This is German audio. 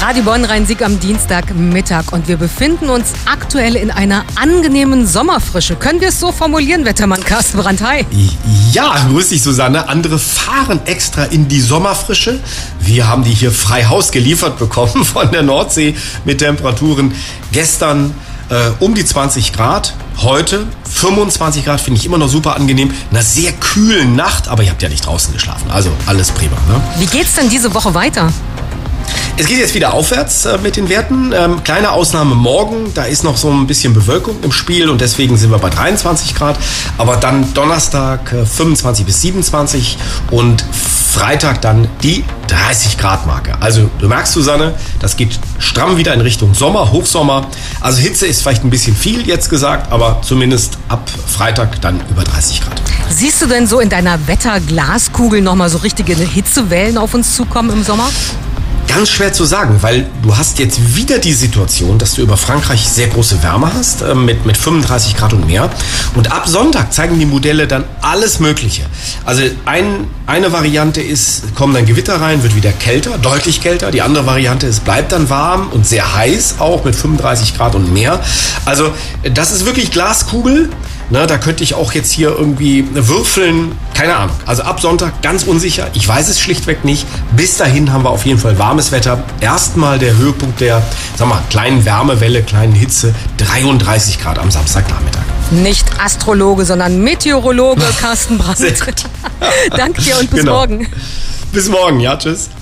Radio Bonn-Rhein-Sieg am Dienstagmittag und wir befinden uns aktuell in einer angenehmen Sommerfrische. Können wir es so formulieren, Wettermann Carsten Brandt? Hi. Ja, grüß dich, Susanne. Andere fahren extra in die Sommerfrische. Wir haben die hier frei Haus geliefert bekommen von der Nordsee mit Temperaturen gestern um die 20 Grad. Heute 25 Grad, finde ich immer noch super angenehm. In einer sehr kühlen Nacht, aber ihr habt ja nicht draußen geschlafen. Also alles prima. Ne? Wie geht's denn diese Woche weiter? Es geht jetzt wieder aufwärts mit den Werten. Kleine Ausnahme morgen, da ist noch so ein bisschen Bewölkung im Spiel und deswegen sind wir bei 23 Grad. Aber dann Donnerstag 25 bis 27 und Freitag dann die 30 Grad Marke. Also du merkst, Susanne, das geht stramm wieder in Richtung Sommer, Hochsommer. Also Hitze ist vielleicht ein bisschen viel jetzt gesagt, aber zumindest ab Freitag dann über 30 Grad. Siehst du denn so in deiner Wetterglaskugel nochmal so richtige Hitzewellen auf uns zukommen im Sommer? Ganz schwer zu sagen, weil du hast jetzt wieder die Situation, dass du über Frankreich sehr große Wärme hast, mit 35 Grad und mehr. Und ab Sonntag zeigen die Modelle dann alles Mögliche. Also eine Variante ist, kommen dann Gewitter rein, wird wieder kälter, deutlich kälter. Die andere Variante ist, bleibt dann warm und sehr heiß, auch mit 35 Grad und mehr. Also das ist wirklich Glaskugel. Na, da könnte ich auch jetzt hier irgendwie würfeln, keine Ahnung. Also ab Sonntag ganz unsicher, ich weiß es schlichtweg nicht. Bis dahin haben wir auf jeden Fall warmes Wetter. Erstmal der Höhepunkt der, kleinen Wärmewelle, kleinen Hitze, 33 Grad am Samstagnachmittag. Nicht Astrologe, sondern Meteorologe Carsten Brandt. Danke dir und bis morgen. Bis morgen, ja, tschüss.